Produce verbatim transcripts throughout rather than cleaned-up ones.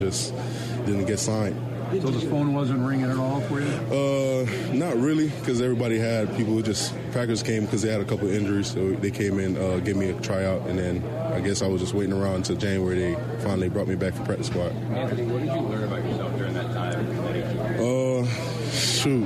just didn't get signed. So the phone wasn't ringing at all for you? Uh, not really, because everybody had people who just Packers came because they had a couple of injuries, so they came in, uh, gave me a tryout, and then I guess I was just waiting around until January. They finally brought me back for practice squad. Anthony, what did you learn about yourself during that time? Uh, shoot,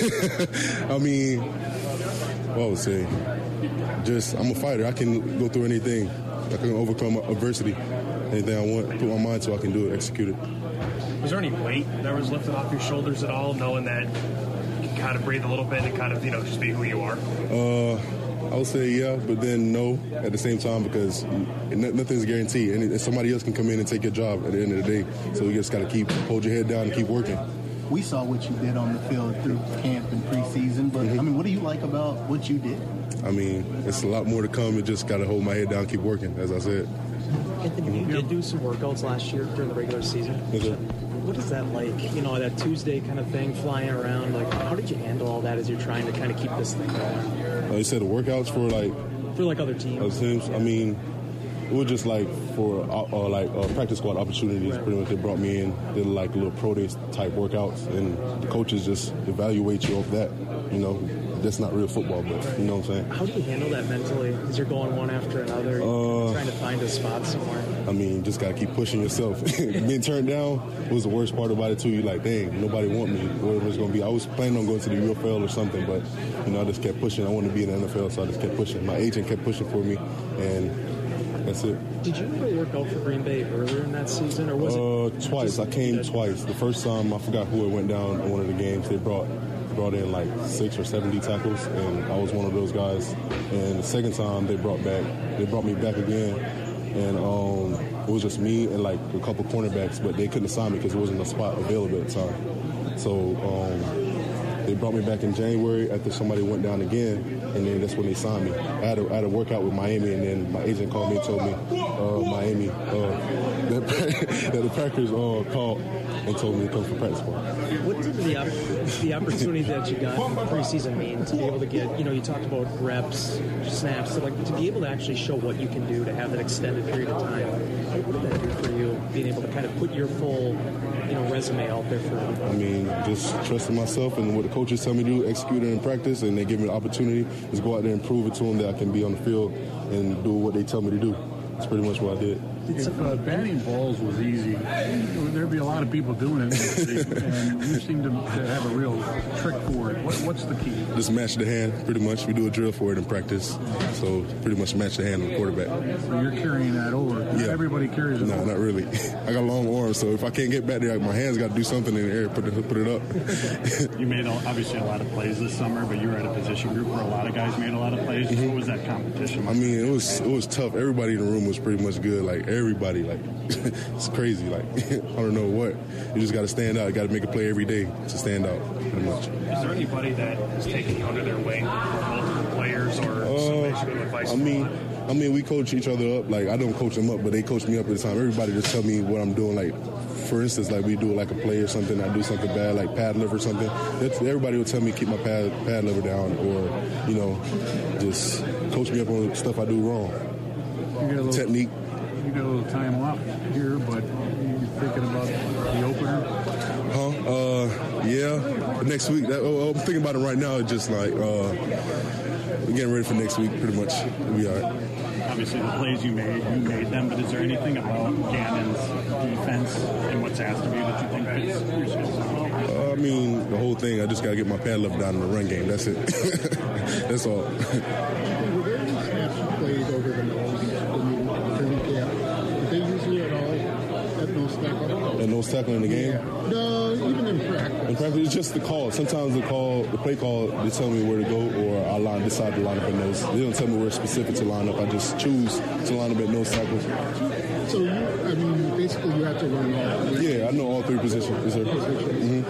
I mean, what I would say, just I'm a fighter. I can go through anything. I can overcome adversity. Anything I want, put my mind to, I can do it, execute it. Was there any weight that was lifted off your shoulders at all, knowing that you can kind of breathe a little bit and kind of, you know, just be who you are? Uh, I would say yeah, but then no at the same time, because nothing's guaranteed. And somebody else can come in and take your job at the end of the day. So you just got to keep, hold your head down and keep working. We saw what you did on the field through camp and preseason, but, mm-hmm. I mean, what do you like about what you did? I mean, it's a lot more to come. You just got to hold my head down and keep working, as I said. Anthony, you did do some workouts last year during the regular season. Yes, sir. What is that like? You know, that Tuesday kind of thing, flying around. Like, how did you handle all that as you're trying to kind of keep this thing going? Uh, you said the workouts for like for like other teams. Other teams. I mean, it was just like for uh, uh, like uh, practice squad opportunities. Right. Pretty much, they brought me in, did like little pro day type workouts, and the coaches just evaluate you off that. You know, that's not real football, but you know what I'm saying. How do you handle that mentally? Because you're going one after another, uh, trying to find a spot somewhere. I mean, just gotta keep pushing yourself. Being turned down was the worst part about it too. You're like, dang, nobody want me. Whatever it's gonna be. I was planning on going to the U F L or something, but you know, I just kept pushing. I wanted to be in the N F L, so I just kept pushing. My agent kept pushing for me, and that's it. Did you ever work out for Green Bay earlier in that season, or was uh, it? Twice. I came twice. The first time, I forgot who it went down in one of the games. They brought brought in like six or seventy tackles, and I was one of those guys. And the second time, they brought back, they brought me back again, and um, it was just me and like a couple cornerbacks, but they couldn't assign me because there wasn't a spot available at the time. So um, they brought me back in January after somebody went down again, and then that's when they signed me. I had a, I had a workout with Miami, and then my agent called me and told me uh, Miami uh, that, that the Packers uh, called and told me to come for practice squad. What did the op- the opportunity that you got in preseason mean to be able to get, you know, you talked about reps, snaps, so like to be able to actually show what you can do to have that extended period of time? What did that do for you, being able to kind of put your full, you know, resume out there for everybody? I mean, just trusting myself and what the coaches tell me to do, execute it in practice, and they give me the opportunity to go out there and prove it to them that I can be on the field and do what they tell me to do. That's pretty much what I did. If uh, batting balls was easy, there'd be a lot of people doing it, and you seem to, to have a real trick for it. What, what's the key? Just match the hand, pretty much. We do a drill for it in practice, so pretty much match the hand of the quarterback. So you're carrying that over. Not yeah. everybody carries it No, over. not really. I got long arms, so if I can't get back there, my hands got to do something in the air, put it, put it up. You made obviously a lot of plays this summer, but you were at a position group where a lot of guys made a lot of plays. Mm-hmm. What was that competition like? I mean, it was it was tough. Everybody in the room was pretty much good. Like everybody, like it's crazy. Like I don't know what. You just got to stand out. You got to make a play every day to stand out. Pretty much. Is there anybody that is taking you under their wing, multiple players, or uh, some advice? I mean, I mean, we coach each other up. Like I don't coach them up, but they coach me up at the time. Everybody just tell me what I'm doing. Like for instance, like we do like a play or something. I do something bad, like pad liver or something. That's, everybody will tell me keep my pad pad liver down, or you know, just coach me up on stuff I do wrong. You get a little, technique. You get a little time off here, but you're thinking about the opener? Huh? Uh, yeah. Next week. That, oh, I'm thinking about it right now. Just like uh, we're getting ready for next week. Pretty much, we'll be all right. Obviously, the plays you made, you made them. But is there anything about Gannon's defense and what's asked of you that you think fits your skill set? Uh, I mean, the whole thing. I just got to get my pad level down in the run game. That's it. That's all. Were there any snaps you played over the nose in the training camp? Did they usually at all at nose tackle? At nose tackle in the game? Yeah. No, even in practice. In practice, it's just the call. Sometimes the call, the play call, they tell me where to go, or I line decide to line up at nose. They don't tell me where specific to line up. I just choose to line up at nose tackle. So you, I mean, basically you have to learn all three. Yeah, I know all three positions. Is there? Mm-hmm.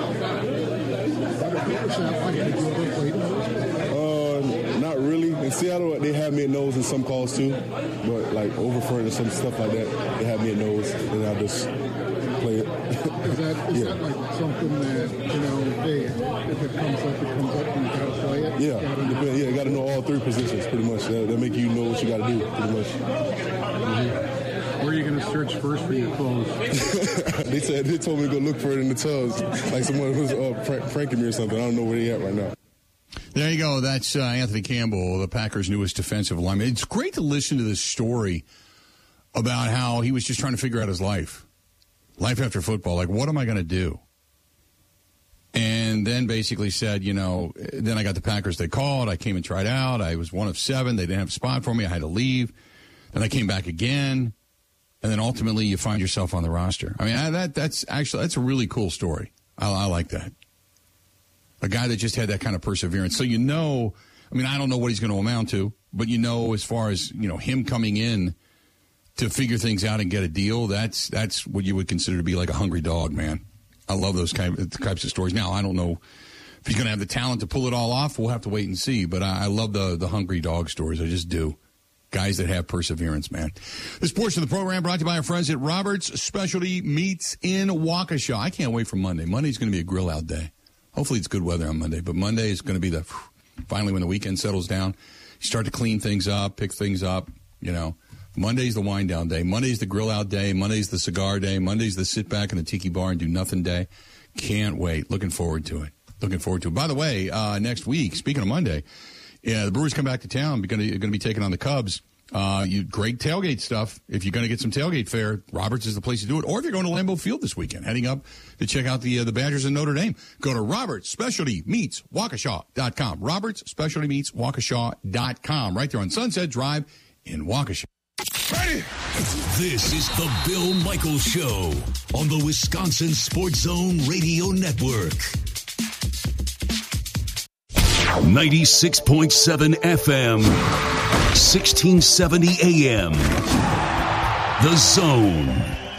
Uh, not really. In Seattle, they have me at nose in some calls too, but like over front and some stuff like that, they have me at nose, and I just play it. Is that is yeah. that like something that, you know, hey, if it comes up, it comes up, and you gotta play it? Yeah, you gotta know. yeah, you got to know all three positions pretty much. That, that make you know what you got to do pretty much. Mm-hmm. Where are you going to search first for your clothes? they said they told me to go look for it in the tubs, like someone was uh, prank- pranking me or something. I don't know where they at right now. There you go. That's uh, Anthony Campbell, the Packers' newest defensive lineman. It's great to listen to this story about how he was just trying to figure out his life, life after football. Like, what am I going to do? And then basically said, you know, then I got the Packers. They called. I came and tried out. I was one of seven. They didn't have a spot for me. I had to leave. Then I came back again. And then ultimately you find yourself on the roster. I mean, I, that that's actually, that's a really cool story. I, I like that. A guy that just had that kind of perseverance. So you know, I mean, I don't know what he's going to amount to, but you know, as far as, you know, him coming in to figure things out and get a deal, that's that's what you would consider to be like a hungry dog, man. I love those kind of, types of stories. Now, I don't know if he's going to have the talent to pull it all off. We'll have to wait and see. But I, I love the, the hungry dog stories. I just do. Guys that have perseverance, man. This portion of the program brought to you by our friends at Roberts Specialty Meats in Waukesha. I can't wait for Monday. Monday's going to be a grill-out day. Hopefully it's good weather on Monday. But Monday is going to be the, finally when the weekend settles down, you start to clean things up, pick things up, you know. Monday's the wind down day. Monday's the grill out day. Monday's the cigar day. Monday's the sit back in the tiki bar and do nothing day. Can't wait. Looking forward to it. Looking forward to it. By the way, uh, next week, speaking of Monday, yeah, the Brewers come back to town. We're going to, going to be taking on the Cubs. Uh, you great tailgate stuff. If you're going to get some tailgate fare, Roberts is the place to do it. Or if you're going to Lambeau Field this weekend, heading up to check out the uh, the Badgers in Notre Dame, go to Roberts Specialty Meats Waukesha dot com. Roberts Specialty Meats Waukesha dot com. Right there on Sunset Drive in Waukesha. Ready? This is the Bill Michaels Show on the Wisconsin Sports Zone Radio Network. ninety-six point seven F M, sixteen seventy A M. The Zone.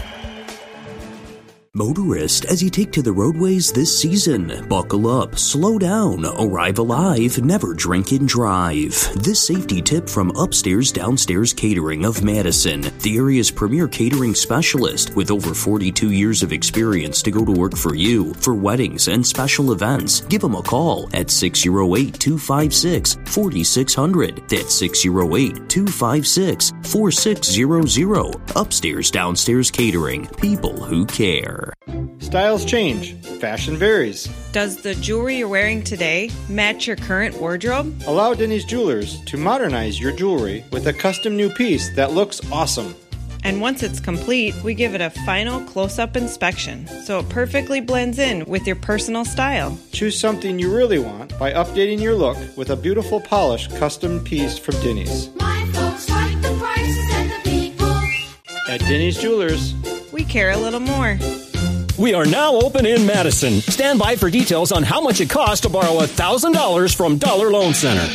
Motorist, as you take to the roadways this season, buckle up, slow down, arrive alive, never drink and drive. This safety tip from Upstairs Downstairs Catering of Madison, the area's premier catering specialist with over forty-two years of experience to go to work for you for weddings and special events. Give them a call at six oh eight, two five six, four six zero zero. That's six oh eight, two five six, four six zero zero. Upstairs Downstairs Catering, people who care. Styles change. Fashion varies. Does the jewelry you're wearing today match your current wardrobe? Allow Denny's Jewelers to modernize your jewelry with a custom new piece that looks awesome. And once it's complete, we give it a final close-up inspection, so it perfectly blends in with your personal style. Choose something you really want by updating your look with a beautiful polished custom piece from Denny's. My folks like the prices and the people. At Denny's Jewelers, we care a little more. We are now open in Madison. Stand by for details on how much it costs to borrow one thousand dollars from Dollar Loan Center.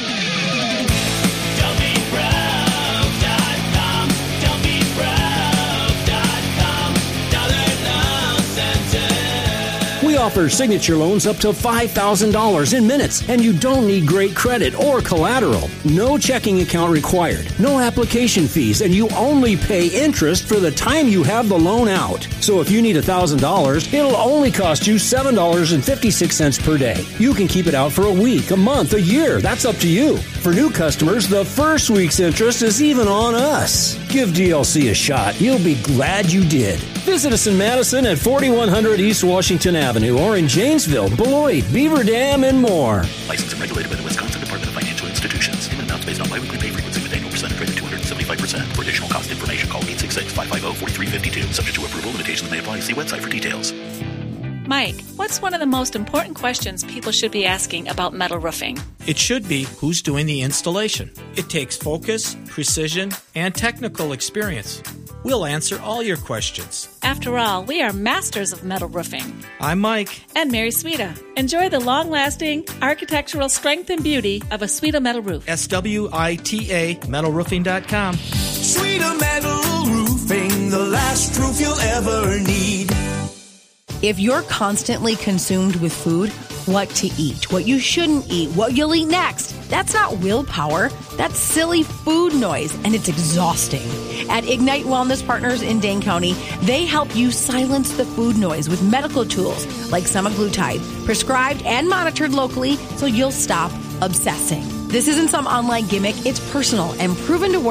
We offer signature loans up to five thousand dollars in minutes, and you don't need great credit or collateral. No checking account required, no application fees, and you only pay interest for the time you have the loan out. So if you need one thousand dollars, it'll only cost you seven dollars and fifty-six cents per day. You can keep it out for a week, a month, a year. That's up to you. For new customers, the first week's interest is even on us. Give D L C a shot. You'll be glad you did. Visit us in Madison at forty-one hundred East Washington Avenue or in Janesville, Beloit, Beaver Dam, and more. Licensed and regulated by the Wisconsin Department of Financial Institutions. Payment amounts based on biweekly pay frequency with annual percentage rate of two hundred seventy-five percent. For additional cost information, call eight six six, five five zero, four three five two. Subject to approval, limitations may apply. See website for details. Mike, what's one of the most important questions people should be asking about metal roofing? It should be who's doing the installation. It takes focus, precision, and technical experience. We'll answer all your questions. After all, we are masters of metal roofing. I'm Mike. And Mary Sweda. Enjoy the long-lasting architectural strength and beauty of a Sweda metal roof. S W I T A metal roofing dot com. Sweda Metal Roofing, the last roof you'll ever need. If you're constantly consumed with food, what to eat, what you shouldn't eat, what you'll eat next, that's not willpower. That's silly food noise, and it's exhausting. At Ignite Wellness Partners in Dane County, they help you silence the food noise with medical tools like semaglutide, prescribed and monitored locally so you'll stop obsessing. This isn't some online gimmick. It's personal and proven to work.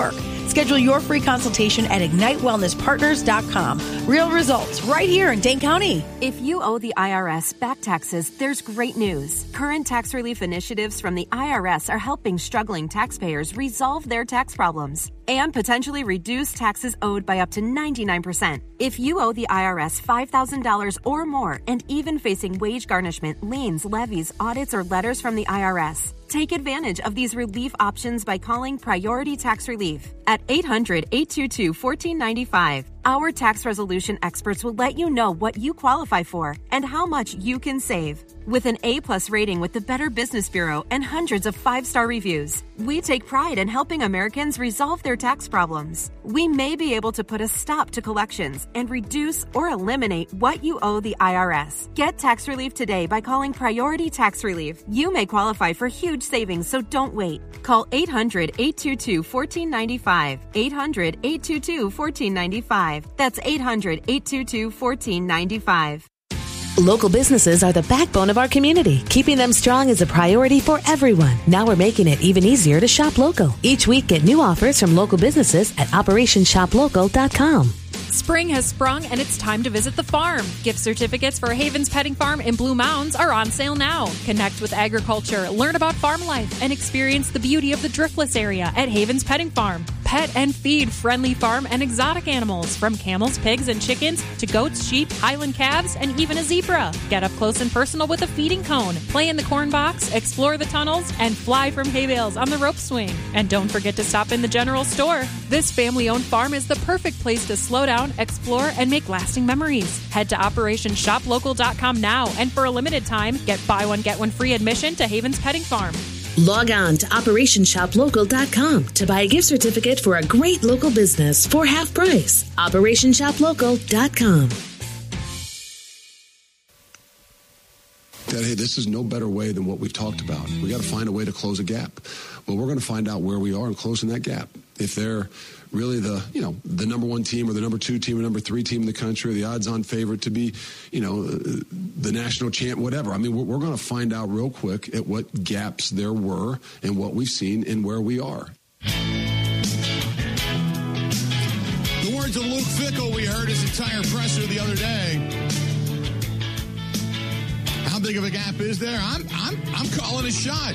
Schedule your free consultation at ignite wellness partners dot com. Real results right here in Dane County. If you owe the I R S back taxes, there's great news. Current tax relief initiatives from the I R S are helping struggling taxpayers resolve their tax problems and potentially reduce taxes owed by up to ninety-nine percent. If you owe the I R S five thousand dollars or more and even facing wage garnishment, liens, levies, audits, or letters from the I R S, take advantage of these relief options by calling Priority Tax Relief at eight hundred, eight two two, one four nine five. Our tax resolution experts will let you know what you qualify for and how much you can save. With an A-plus rating with the Better Business Bureau and hundreds of five-star reviews, we take pride in helping Americans resolve their tax problems. We may be able to put a stop to collections and reduce or eliminate what you owe the I R S. Get tax relief today by calling Priority Tax Relief. You may qualify for huge savings, so don't wait. Call eight hundred, eight two two, one four nine five. eight hundred, eight two two, one four nine five. That's eight hundred, eight two two, one four nine five. Local businesses are the backbone of our community. Keeping them strong is a priority for everyone. Now we're making it even easier to shop local. Each week, get new offers from local businesses at operation shop local dot com. Spring has sprung and it's time to visit the farm. Gift certificates for Havens Petting Farm in Blue Mounds are on sale now. Connect with agriculture, learn about farm life, and experience the beauty of the Driftless area at Havens Petting Farm. Pet and feed friendly farm and exotic animals, from camels, pigs, and chickens to goats, sheep, Highland calves, and even a zebra. Get up close and personal with a feeding cone, play in the corn box, explore the tunnels, and fly from hay bales on the rope swing. And don't forget to stop in the general store. This family-owned farm is the perfect place to slow down, explore, and make lasting memories. Head to operation shop local dot com now, and for a limited time, get buy one, get one free admission to Havens Petting Farm. Log on to operation shop local dot com to buy a gift certificate for a great local business for half price. operation shop local dot com. That, hey, this is no better way than what we've talked about. We got to find a way to close a gap. Well, we're going to find out where we are and closing that gap. If they're really the, you know, the number one team or the number two team or number three team in the country, or the odds-on favorite to be, you know, the national champ, whatever. I mean, we're, we're going to find out real quick at what gaps there were and what we've seen and where we are. The words of Luke Fickell we heard his entire presser the other day. How big of a gap is there? I'm I'm I'm calling a shot.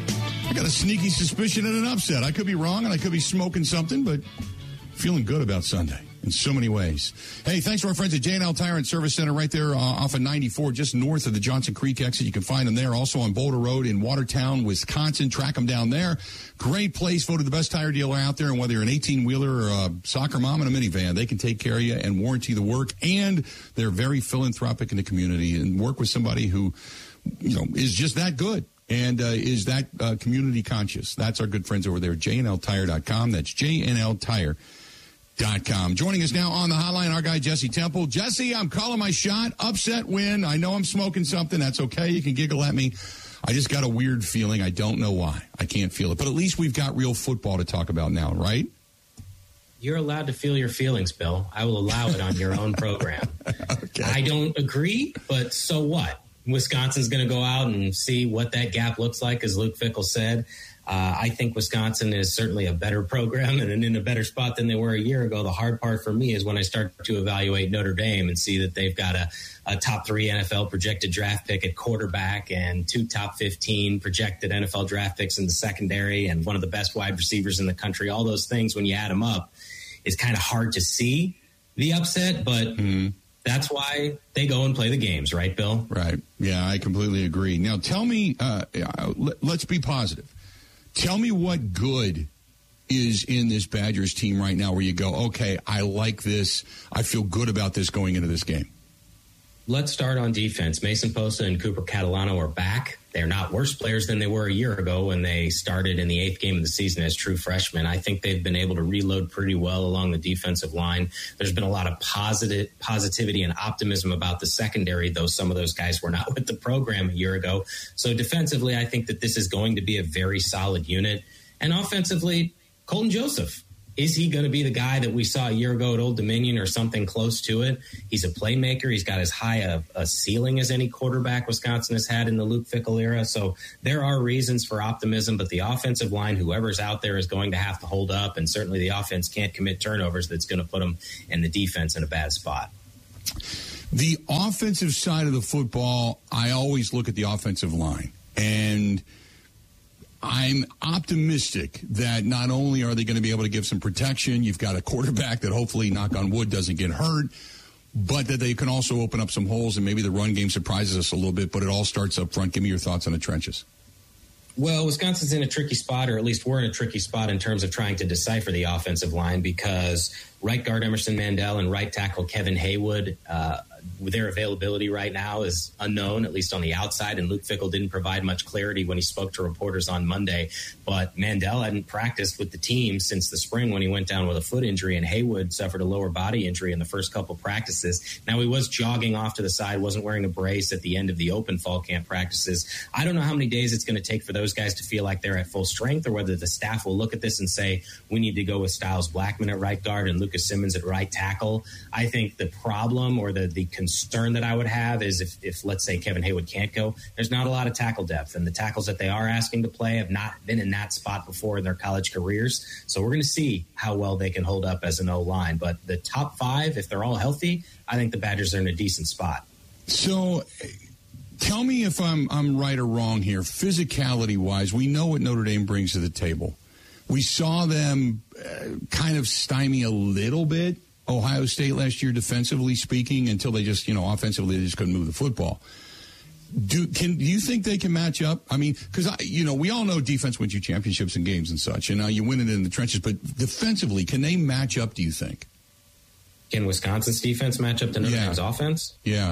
I got a sneaky suspicion of an upset. I could be wrong, and I could be smoking something, but feeling good about Sunday in so many ways. Hey, thanks to our friends at J and L Tire and Service Center right there uh, off of ninety-four, just north of the Johnson Creek exit. You can find them there. Also on Boulder Road in Watertown, Wisconsin. Track them down there. Great place. Voted the best tire dealer out there. And whether you're an eighteen-wheeler or a soccer mom in a minivan, they can take care of you and warranty the work. And they're very philanthropic in the community and work with somebody who, you know, is just that good. And uh, is that uh, community conscious. That's our good friends over there, J N L tire dot com. That's J N L tire dot com. Joining us now on the hotline, our guy, Jesse Temple. Jesse, I'm calling my shot. Upset win. I know I'm smoking something. That's okay. You can giggle at me. I just got a weird feeling. I don't know why. I can't feel it. But at least we've got real football to talk about now, right? You're allowed to feel your feelings, Bill. I will allow it on your own program. Okay. I don't agree, but so what? Wisconsin's going to go out and see what that gap looks like, as Luke Fickell said. Uh, I think Wisconsin is certainly a better program and in a better spot than they were a year ago. The hard part for me is when I start to evaluate Notre Dame and see that they've got a, a top three N F L projected draft pick at quarterback and two top fifteen projected N F L draft picks in the secondary and one of the best wide receivers in the country. All those things, when you add them up, it's kind of hard to see the upset, but mm-hmm. That's why they go and play the games, right, Bill? Right. Yeah, I completely agree. Now, tell me, uh, let's be positive. Tell me what good is in this Badgers team right now where you go, okay, I like this. I feel good about this going into this game. Let's start on defense. Mason Posa and Cooper Catalano are back. They're not worse players than they were a year ago when they started in the eighth game of the season as true freshmen. I think they've been able to reload pretty well along the defensive line. There's been a lot of positive positivity and optimism about the secondary, though some of those guys were not with the program a year ago. So defensively, I think that this is going to be a very solid unit. And offensively, Colton Joseph Is he going to be the guy that we saw a year ago at Old Dominion or something close to it? He's a playmaker. He's got as high a, a ceiling as any quarterback Wisconsin has had in the Luke Fickell era. So there are reasons for optimism, but the offensive line, whoever's out there, is going to have to hold up, and certainly the offense can't commit turnovers. That's going to put them and the defense in a bad spot. The offensive side of the football, I always look at the offensive line, and I'm optimistic that not only are they going to be able to give some protection, you've got a quarterback that hopefully, knock on wood, doesn't get hurt, but that they can also open up some holes, and maybe the run game surprises us a little bit, but it all starts up front. Give me your thoughts on the trenches. Well, Wisconsin's in a tricky spot, or at least we're in a tricky spot in terms of trying to decipher the offensive line, because right guard Emerson Mandel and right tackle Kevin Haywood, uh, their availability right now is unknown, at least on the outside, and Luke Fickell didn't provide much clarity when he spoke to reporters on Monday. But Mandel hadn't practiced with the team since the spring when he went down with a foot injury, and Haywood suffered a lower body injury in the first couple practices. Now, he was jogging off to the side, wasn't wearing a brace at the end of the open fall camp practices. I don't know how many days it's going to take for those guys to feel like they're at full strength, or whether the staff will look at this and say, we need to go with Styles Blackman at right guard and Lucas Simmons at right tackle. I think the problem, or the, the concern that I would have, is if, if, let's say, Kevin Haywood can't go, there's not a lot of tackle depth, and the tackles that they are asking to play have not been in that spot before in their college careers. So we're going to see how well they can hold up as an O-line. But the top five, if they're all healthy, I think the Badgers are in a decent spot. So tell me if I'm I'm right or wrong here. Physicality-wise, we know what Notre Dame brings to the table. We saw them uh, kind of stymie a little bit Ohio State last year, defensively speaking, until they just, you know, offensively they just couldn't move the football. Do can do you think they can match up? I mean, because you know we all know defense wins you championships and games and such, and now you win it in the trenches. But defensively, can they match up? Do you think? Can Wisconsin's defense match up to Notre yeah. Dame's offense? Yeah.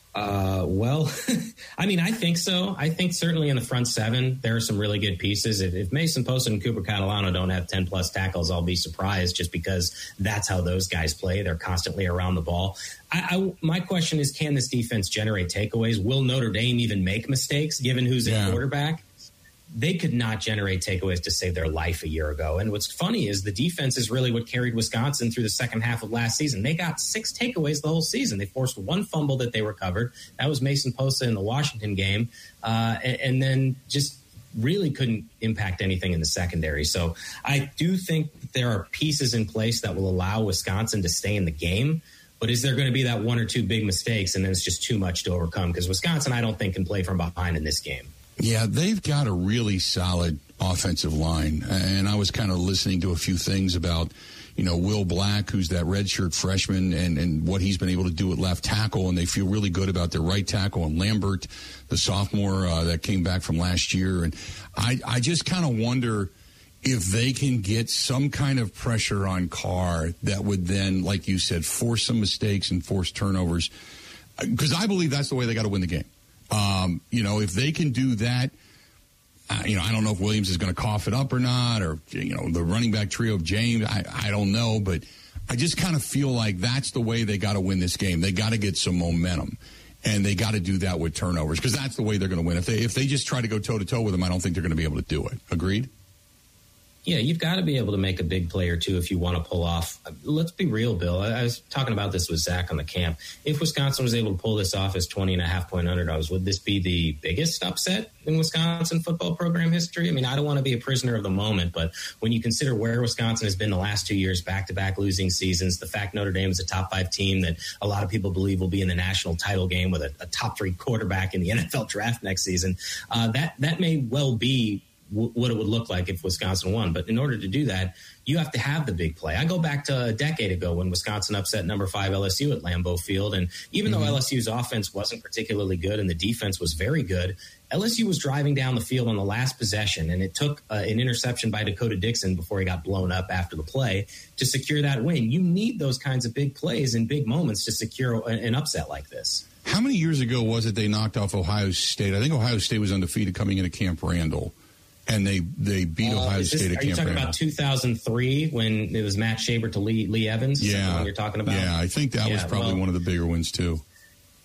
Uh, well, I mean, I think so. I think certainly in the front seven, there are some really good pieces. If, if Mason Poston and Cooper Catalano don't have ten plus tackles, I'll be surprised, just because that's how those guys play. They're constantly around the ball. I, I, my question is, can this defense generate takeaways? Will Notre Dame even make mistakes, given who's yeah. at quarterback? They could not generate takeaways to save their life a year ago. And what's funny is the defense is really what carried Wisconsin through the second half of last season. They got six takeaways the whole season. They forced one fumble that they recovered. That was Mason Posa in the Washington game. Uh, and, and then just really couldn't impact anything in the secondary. So I do think there are pieces in place that will allow Wisconsin to stay in the game. But is there going to be that one or two big mistakes and then it's just too much to overcome? Because Wisconsin, I don't think, can play from behind in this game. Yeah, they've got a really solid offensive line. And I was kind of listening to a few things about, you know, Will Black, who's that redshirt freshman, and, and what he's been able to do at left tackle. And they feel really good about their right tackle. And Lambert, the sophomore uh, that came back from last year. And I, I just kind of wonder if they can get some kind of pressure on Carr that would then, like you said, force some mistakes and force turnovers. Because I believe that's the way they got to win the game. Um, you know, if they can do that, uh, you know, I don't know if Williams is going to cough it up or not, or, you know, the running back trio of James, I, I don't know, but I just kind of feel like that's the way they got to win this game. They got to get some momentum, and they got to do that with turnovers, because that's the way they're going to win. If they, if they just try to go toe-to-toe with them, I don't think they're going to be able to do it. Agreed? Yeah, you've got to be able to make a big play or two if you want to pull off. Let's be real, Bill. I was talking about this with Zach on the camp. If Wisconsin was able to pull this off as twenty and a half point underdogs, would this be the biggest upset in Wisconsin football program history? I mean, I don't want to be a prisoner of the moment, but when you consider where Wisconsin has been the last two years, back-to-back losing seasons, the fact Notre Dame is a top five team that a lot of people believe will be in the national title game with a, a top three quarterback in the N F L draft next season, uh, that that may well be what it would look like if Wisconsin won. But in order to do that, you have to have the big play. I go back to a decade ago when Wisconsin upset number five L S U at Lambeau Field. And even mm-hmm. though L S U's offense wasn't particularly good and the defense was very good, L S U was driving down the field on the last possession, and it took uh, an interception by Dakota Dixon before he got blown up after the play to secure that win. You need those kinds of big plays and big moments to secure an upset like this. How many years ago was it they knocked off Ohio State? I think Ohio State was undefeated coming into Camp Randall. And they, they beat Ohio uh, State this, at Camp Randall. Are you talking about two thousand three when it was Matt Shaber to Lee, Lee Evans? Is yeah. that the one you're talking about? Yeah, I think that yeah, was probably well, one of the bigger ones, too.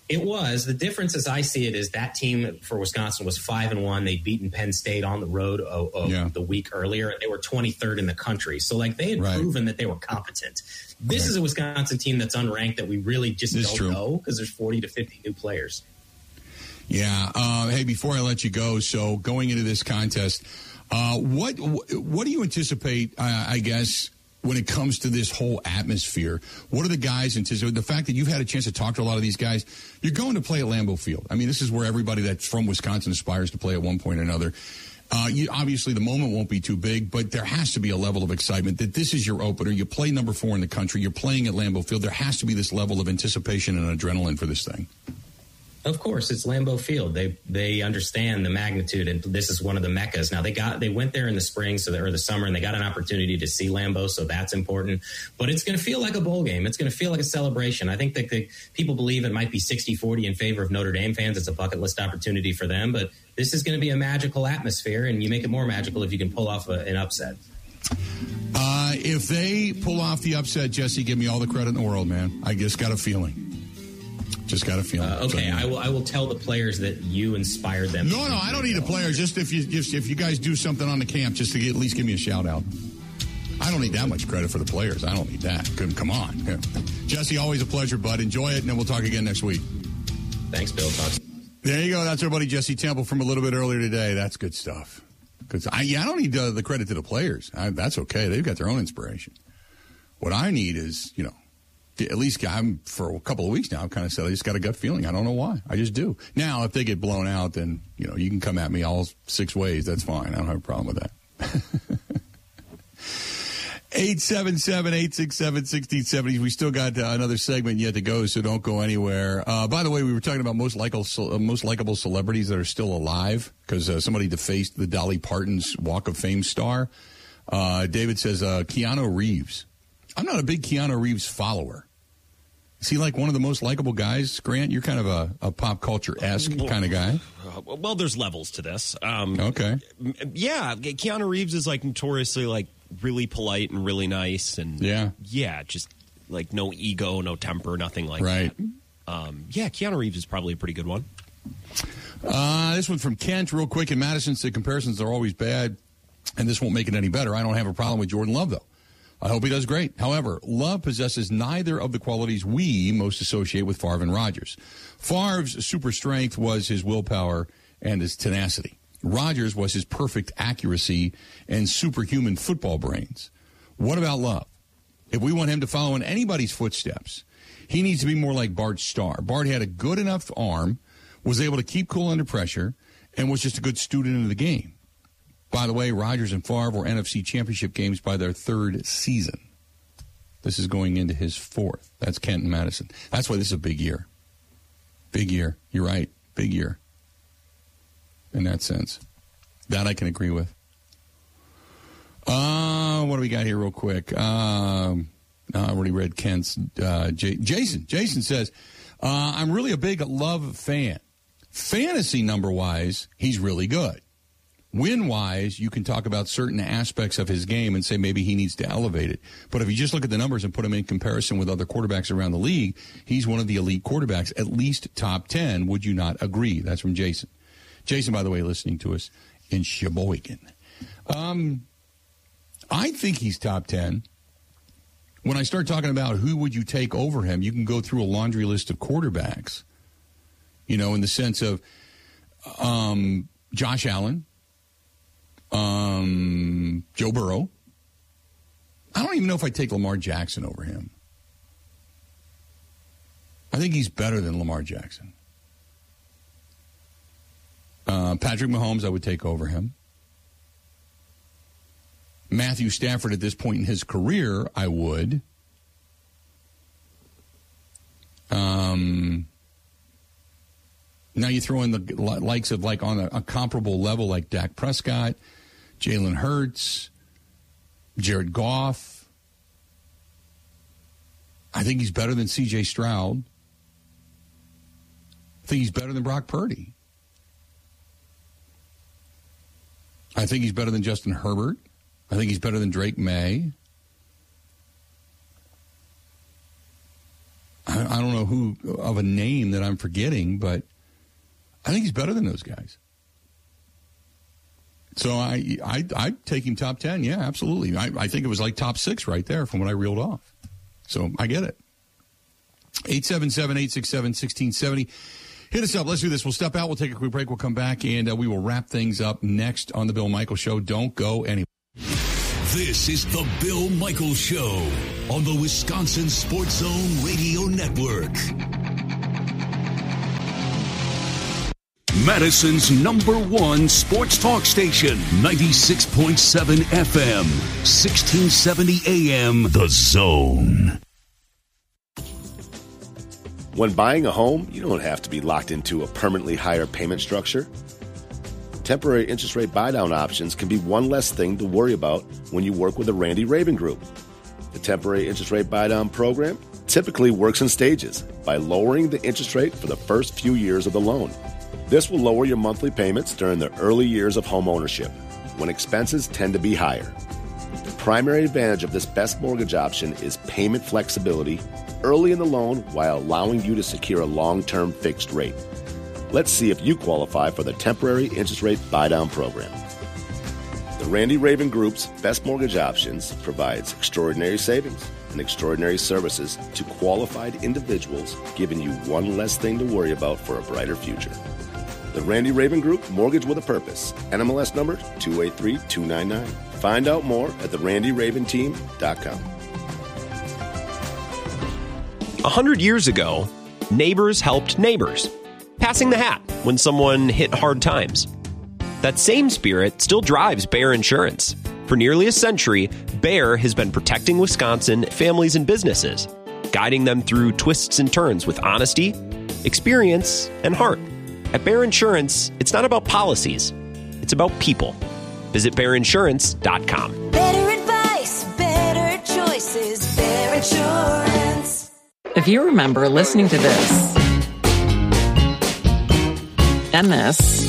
It was. The difference, as I see it, is that team for Wisconsin was five and one. They'd beaten Penn State on the road oh, oh, yeah. the week earlier. They were twenty-third in the country. So, like, they had right. proven that they were competent. This right. is a Wisconsin team that's unranked that we really just this don't true. know because there's forty to fifty new players. Yeah. Uh, hey, before I let you go, so going into this contest, uh, what what do you anticipate, uh, I guess, when it comes to this whole atmosphere? What are the guys anticipate? The fact that you've had a chance to talk to a lot of these guys, you're going to play at Lambeau Field. I mean, this is where everybody that's from Wisconsin aspires to play at one point or another. Uh, you, obviously, the moment won't be too big, but there has to be a level of excitement that this is your opener. You play number four in the country. You're playing at Lambeau Field. There has to be this level of anticipation and adrenaline for this thing. Of course, it's Lambeau Field. They they understand the magnitude, and this is one of the meccas. Now they got they went there in the spring, so they, or the summer, and they got an opportunity to see Lambeau, so that's important. But it's going to feel like a bowl game. It's going to feel like a celebration. I think that the, people believe it might be sixty forty in favor of Notre Dame fans. It's a bucket list opportunity for them, but this is going to be a magical atmosphere, and you make it more magical if you can pull off a, an upset. Uh, if they pull off the upset, Jesse, give me all the credit in the world, man. I just got a feeling. Just got a feeling. Uh, okay, so, I will. I will tell the players that you inspired them. No, no, I don't need a player. Just if you, just if you guys do something on the camp, just to get, at least give me a shout out. I don't need that much credit for the players. I don't need that. Come on, yeah. Jesse. Always a pleasure, bud. Enjoy it, and then we'll talk again next week. Thanks, Bill. Talk. There you go. That's our buddy Jesse Temple from a little bit earlier today. That's good stuff. Because I, yeah, I don't need uh, the credit to the players. I, that's okay. They've got their own inspiration. What I need is, you know. At least I'm for a couple of weeks now. I've kind of said I just got a gut feeling. I don't know why. I just do. Now, if they get blown out, then you know you can come at me all six ways. That's fine. I don't have a problem with that. eight seven seven, eight six seven, one six seven zero. We still got uh, another segment yet to go, so don't go anywhere. Uh, by the way, we were talking about most likable, uh, most likable celebrities that are still alive because uh, somebody defaced the Dolly Parton's Walk of Fame star. Uh, David says uh, Keanu Reeves. I'm not a big Keanu Reeves follower. Is he like one of the most likable guys, Grant? You're kind of a, a pop culture-esque well, kind of guy. Uh, well, there's levels to this. Um, okay. Yeah, Keanu Reeves is like notoriously like really polite and really nice. And yeah. Yeah, just like no ego, no temper, nothing like right. that. Um, yeah, Keanu Reeves is probably a pretty good one. Uh, this one from Kent, real quick. In Madison said comparisons are always bad, and this won't make it any better. I don't have a problem with Jordan Love, though. I hope he does great. However, Love possesses neither of the qualities we most associate with Favre and Rodgers. Favre's super strength was his willpower and his tenacity. Rodgers was his perfect accuracy and superhuman football brains. What about Love? If we want him to follow in anybody's footsteps, he needs to be more like Bart Starr. Bart had a good enough arm, was able to keep cool under pressure, and was just a good student of the game. By the way, Rodgers and Favre were N F C championship games by their third season. This is going into his fourth. That's Kent and Madison. That's why this is a big year. Big year. You're right. Big year. In that sense. That I can agree with. Uh, what do we got here real quick? Um, I already read Kent's. Uh, J- Jason. Jason says, uh, I'm really a big Love fan. Fantasy number-wise, he's really good. Win-wise, you can talk about certain aspects of his game and say maybe he needs to elevate it. But if you just look at the numbers and put him in comparison with other quarterbacks around the league, he's one of the elite quarterbacks, at least top ten. Would you not agree? That's from Jason. Jason, by the way, listening to us in Sheboygan. Um, I think he's top ten. When I start talking about who would you take over him, you can go through a laundry list of quarterbacks, you know, in the sense of um, Josh Allen, Um, Joe Burrow. I don't even know if I'd take Lamar Jackson over him. I think he's better than Lamar Jackson. Uh, Patrick Mahomes, I would take over him. Matthew Stafford at this point in his career, I would. Um, now you throw in the likes of like on a, a comparable level like Dak Prescott, Jalen Hurts, Jared Goff. I think he's better than C J Stroud. I think he's better than Brock Purdy. I think he's better than Justin Herbert. I think he's better than Drake May. I I, I don't know who of a name that I'm forgetting, but I think he's better than those guys. So I I I take him top ten. Yeah, absolutely. I, I think it was like top six right there from what I reeled off. So I get it. eight seven seven, eight six seven, one six seven zero. Hit us up. Let's do this. We'll step out. We'll take a quick break. We'll come back, and uh, we will wrap things up next on The Bill Michaels Show. Don't go anywhere. This is The Bill Michaels Show on the Wisconsin Sports Zone Radio Network. Madison's number one sports talk station, ninety-six point seven F M, sixteen seventy A M, The Zone. When buying a home, you don't have to be locked into a permanently higher payment structure. Temporary interest rate buy-down options can be one less thing to worry about when you work with the Randy Raven Group. The temporary interest rate buy-down program typically works in stages by lowering the interest rate for the first few years of the loan. This will lower your monthly payments during the early years of home ownership, when expenses tend to be higher. The primary advantage of this best mortgage option is payment flexibility early in the loan while allowing you to secure a long-term fixed rate. Let's see if you qualify for the temporary interest rate buy-down program. The Randy Raven Group's best mortgage options provides extraordinary savings and extraordinary services to qualified individuals, giving you one less thing to worry about for a brighter future. The Randy Raven Group, Mortgage with a Purpose. N M L S number two eight three two nine nine. Find out more at the randy raven team dot com. A hundred years ago, neighbors helped neighbors, passing the hat when someone hit hard times. That same spirit still drives Bear Insurance. For nearly a century, Bear has been protecting Wisconsin families and businesses, guiding them through twists and turns with honesty, experience, and heart. At Bear Insurance, it's not about policies, it's about people. Visit bear insurance dot com. Better advice, better choices, Bear Insurance. If you remember listening to this and this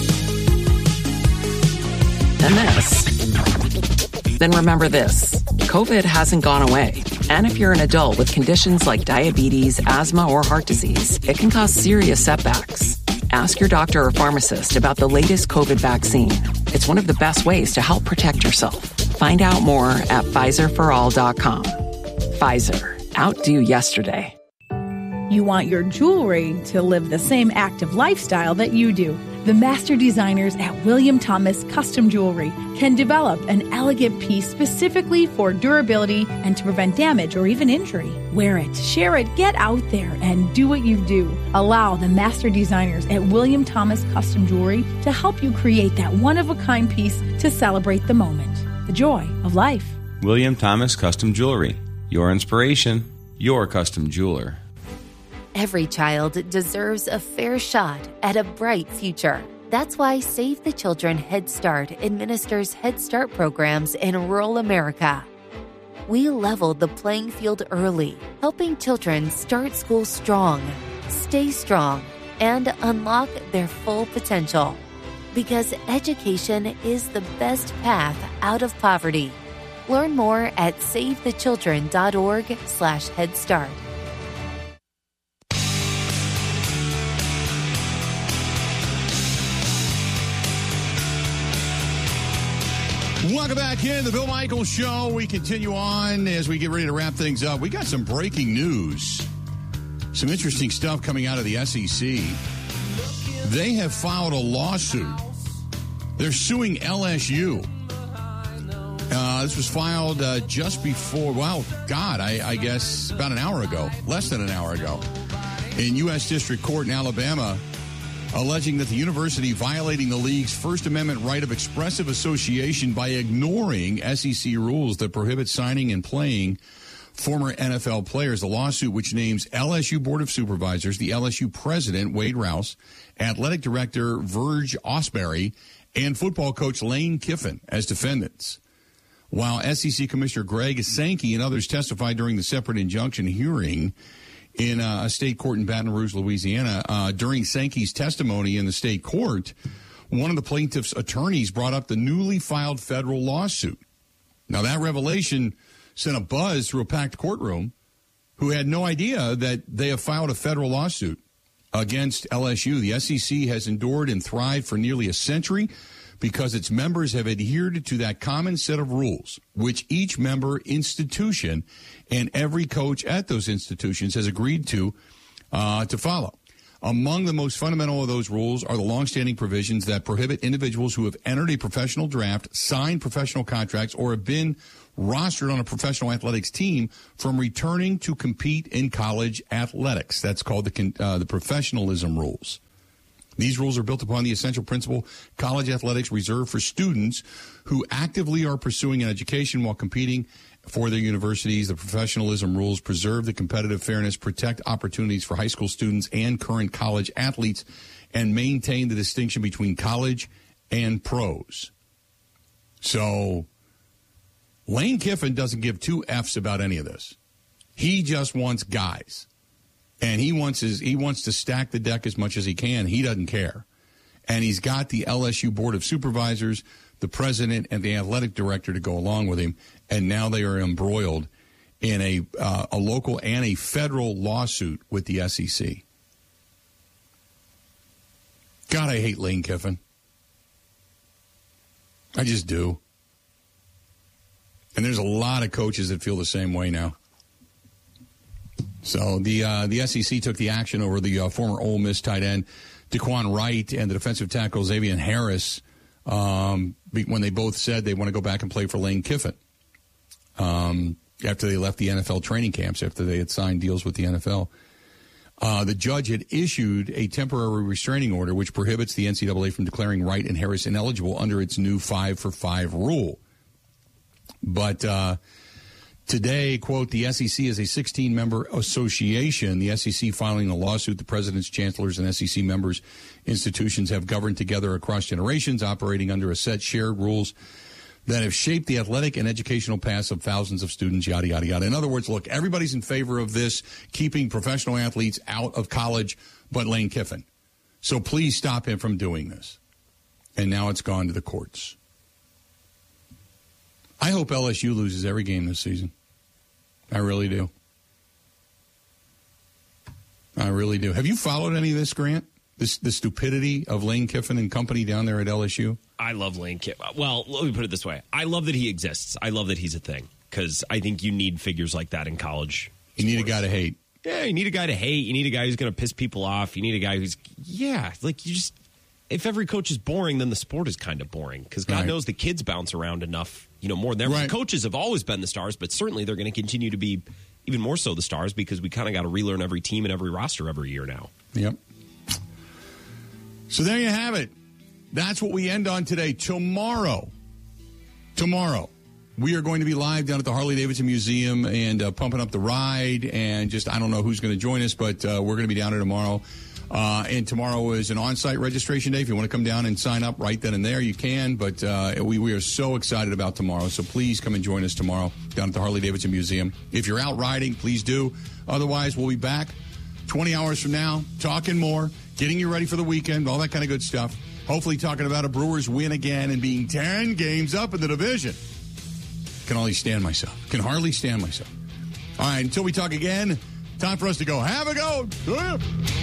and this, then remember this. COVID hasn't gone away. And if you're an adult with conditions like diabetes, asthma, or heart disease, it can cause serious setbacks. Ask your doctor or pharmacist about the latest COVID vaccine. It's one of the best ways to help protect yourself. Find out more at Pfizer for all dot com. Pfizer. Outdo yesterday. You want your jewelry to live the same active lifestyle that you do. The master designers at William Thomas Custom Jewelry can develop an elegant piece specifically for durability and to prevent damage or even injury. Wear it, share it, get out there and do what you do. Allow the master designers at William Thomas Custom Jewelry to help you create that one-of-a-kind piece to celebrate the moment, the joy of life. William Thomas Custom Jewelry. Your inspiration, your custom jeweler. Every child deserves a fair shot at a bright future. That's why Save the Children Head Start administers Head Start programs in rural America. We leveled the playing field early, helping children start school strong, stay strong, and unlock their full potential. Because education is the best path out of poverty. Learn more at save the children dot org slash head start. Welcome back in the Bill Michaels Show. We continue on as we get ready to wrap things up. We got some breaking news. Some interesting stuff coming out of the S E C. They have filed a lawsuit. They're suing L S U. Uh, this was filed uh, just before, well, God, I, I guess about an hour ago, less than an hour ago, in U S District Court in Alabama, alleging that the university violating the league's First Amendment right of expressive association by ignoring S E C rules that prohibit signing and playing former N F L players. The lawsuit, which names L S U Board of Supervisors, the L S U president, Wade Rouse, athletic director, Verge Osbury, and football coach Lane Kiffin as defendants. While S E C Commissioner Greg Sankey and others testified during the separate injunction hearing in uh, a state court in Baton Rouge, Louisiana, uh, during Sankey's testimony in the state court, one of the plaintiff's attorneys brought up the newly filed federal lawsuit. Now, that revelation sent a buzz through a packed courtroom who had no idea that they have filed a federal lawsuit against L S U. The S E C has endured and thrived for nearly a century because its members have adhered to that common set of rules, which each member institution and every coach at those institutions has agreed to uh, to follow. Among the most fundamental of those rules are the longstanding provisions that prohibit individuals who have entered a professional draft, signed professional contracts, or have been rostered on a professional athletics team from returning to compete in college athletics. That's called the uh, the professionalism rules. These rules are built upon the essential principle college athletics reserved for students who actively are pursuing an education while competing for their universities. The professionalism rules preserve the competitive fairness, protect opportunities for high school students and current college athletes, and maintain the distinction between college and pros. So Lane Kiffin doesn't give two F's about any of this. He just wants guys. And he wants his, he wants to stack the deck as much as he can. He doesn't care. And he's got the L S U Board of Supervisors, the president, and the athletic director to go along with him. And now they are embroiled in a uh, a local and a federal lawsuit with the S E C. God, I hate Lane Kiffin. I just do. And there's a lot of coaches that feel the same way now. So the uh, the S E C took the action over the uh, former Ole Miss tight end DeQuan Wright and the defensive tackle Xavier Harris um, when they both said they want to go back and play for Lane Kiffin um, after they left the N F L training camps, after they had signed deals with the N F L. Uh, the judge had issued a temporary restraining order which prohibits the N C double A from declaring Wright and Harris ineligible under its new five for five rule. But uh, today, quote, the S E C is a sixteen-member association. The S E C filing a lawsuit. The presidents, chancellors, and S E C members institutions have governed together across generations, operating under a set shared rules that have shaped the athletic and educational paths of thousands of students, yada, yada, yada. In other words, look, everybody's in favor of this, keeping professional athletes out of college, but Lane Kiffin. So please stop him from doing this. And now it's gone to the courts. I hope L S U loses every game this season. I really do. I really do. Have you followed any of this, Grant? This the stupidity of Lane Kiffin and company down there at L S U? I love Lane Kiffin. Well, let me put it this way. I love that he exists. I love that he's a thing because I think you need figures like that in college. You need sports. A guy to hate. Yeah, you need a guy to hate. You need a guy who's going to piss people off. You need a guy who's, yeah, like you just, if every coach is boring, then the sport is kind of boring because God right. knows the kids bounce around enough, you know, more than ever. Right. The coaches have always been the stars, but certainly they're going to continue to be even more so the stars because we kind of got to relearn every team and every roster every year now. Yep. So there you have it. That's what we end on today. Tomorrow, tomorrow, we are going to be live down at the Harley-Davidson Museum and uh, pumping up the ride. And just, I don't know who's going to join us, but uh, we're going to be down there tomorrow. Uh, and tomorrow is an on-site registration day. If you want to come down and sign up right then and there, you can. But uh, we, we are so excited about tomorrow. So please come and join us tomorrow down at the Harley-Davidson Museum. If you're out riding, please do. Otherwise, we'll be back twenty hours from now, talking more, getting you ready for the weekend, all that kind of good stuff. Hopefully talking about a Brewers win again and being ten games up in the division. Can only stand myself. Can hardly stand myself. All right, until we talk again, time for us to go. Have a go.